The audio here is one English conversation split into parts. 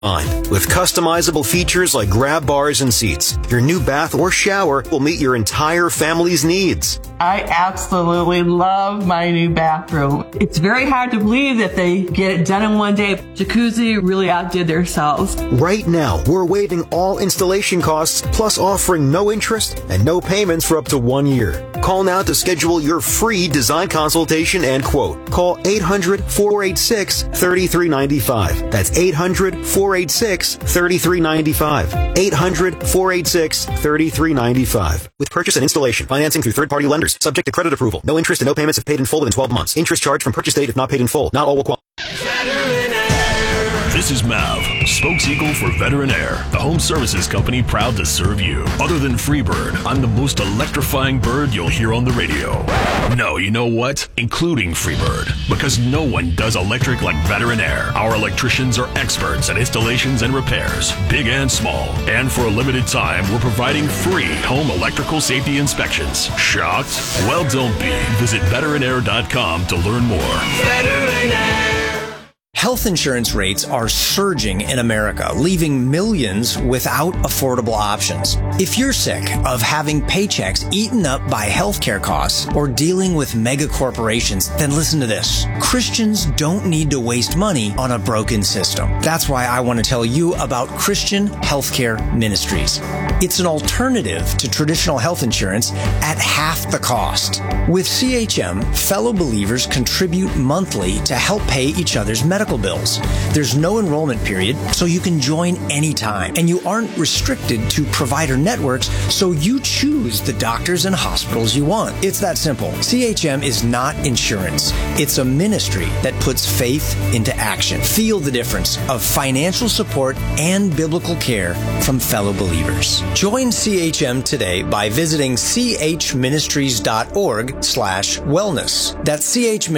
With customizable features like grab bars and seats, your new bath or shower will meet your entire family's needs. I absolutely love my new bathroom. It's very hard to believe that they get it done in one day. Jacuzzi really outdid themselves. Right now, we're waiving all installation costs, plus offering no interest and no payments for up to 1 year. Call now to schedule your free design consultation and quote. Call 800-486-3395. That's 800-486-3395. 800-486-3395. With purchase and installation, financing through third-party lenders, subject to credit approval. No interest and no payments if paid in full within 12 months. Interest charged from purchase date if not paid in full. Not all will qualify. This is Mav, spokeseagle for Veteran Air, the home services company proud to serve you. Other than Freebird, I'm the most electrifying bird you'll hear on the radio. No, you know what? Including Freebird, because no one does electric like Veteran Air. Our electricians are experts at installations and repairs, big and small. And for a limited time, we're providing free home electrical safety inspections. Shocked? Well, don't be. Visit veteranair.com to learn more. Veteran Air. Health insurance rates are surging in America, leaving millions without affordable options. If you're sick of having paychecks eaten up by healthcare costs or dealing with mega corporations, then listen to this. Christians don't need to waste money on a broken system. That's why I want to tell you about Christian Healthcare Ministries. It's an alternative to traditional health insurance at half the cost. With CHM, fellow believers contribute monthly to help pay each other's medical bills. There's no enrollment period, so you can join anytime. And you aren't restricted to provider networks, so you choose the doctors and hospitals you want. It's that simple. CHM is not insurance. It's a ministry that puts faith into action. Feel the difference of financial support and biblical care from fellow believers. Join CHM today by visiting chministries.org/wellness. That's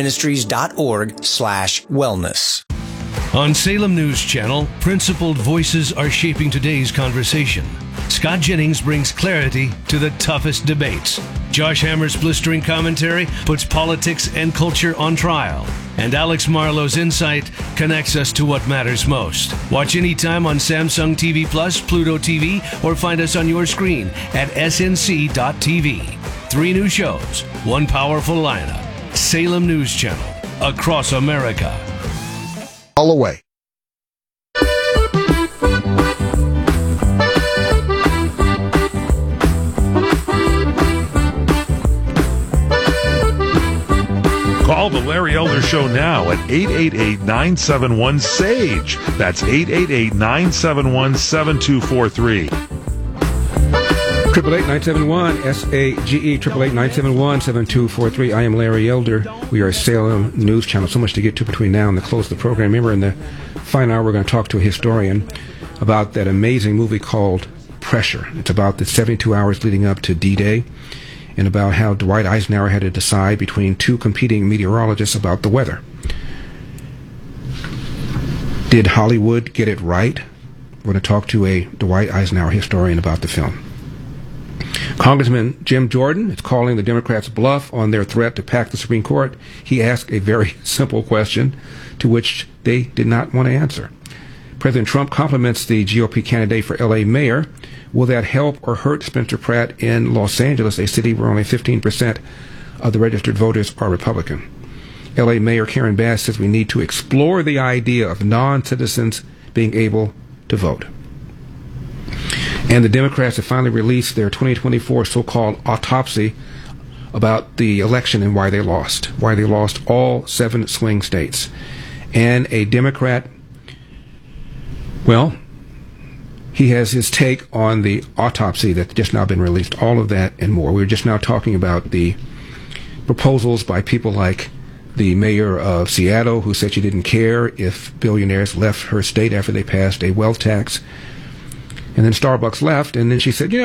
chministries.org/wellness. On Salem News Channel, principled voices are shaping today's conversation. Scott Jennings brings clarity to the toughest debates. Josh Hammer's blistering commentary puts politics and culture on trial. And Alex Marlowe's insight connects us to what matters most. Watch anytime on Samsung TV Plus, Pluto TV, or find us on your screen at snc.tv. 3 new shows, 1 powerful lineup. Salem News Channel, across America. All away. Call the Larry Elder Show now at 888-971-SAGE. That's 888-971-7243. 888-971-SAGE, 888-971-7243. I am Larry Elder. We are Salem News Channel. So much to get to between now and the close of the program. Remember, in the final hour, we're going to talk to a historian about that amazing movie called Pressure. It's about the 72 hours leading up to D-Day and about how Dwight Eisenhower had to decide between 2 competing meteorologists about the weather. Did Hollywood get it right? We're going to talk to a Dwight Eisenhower historian about the film. Congressman Jim Jordan is calling the Democrats' bluff on their threat to pack the Supreme Court. He asked a very simple question to which they did not want to answer. President Trump compliments the GOP candidate for L.A. mayor. Will that help or hurt Spencer Pratt in Los Angeles, a city where only 15% of the registered voters are Republican? L.A. Mayor Karen Bass says we need to explore the idea of non-citizens being able to vote. And the Democrats have finally released their 2024 so-called autopsy about the election and why they lost all 7 swing states. And a Democrat, well, he has his take on the autopsy that's just now been released. All of that and more. We're just now talking about the proposals by people like the mayor of Seattle, who said she didn't care if billionaires left her state after they passed a wealth tax. And then Starbucks left, and then she said,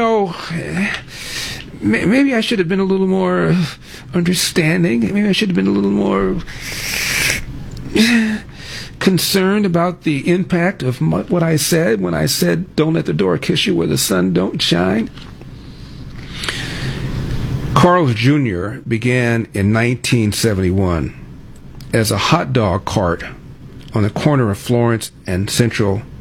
maybe I should have been a little more understanding. Maybe I should have been a little more concerned about the impact of what I said when I said, don't let the door kiss you where the sun don't shine. Carl's Jr. began in 1971 as a hot dog cart on the corner of Florence and Central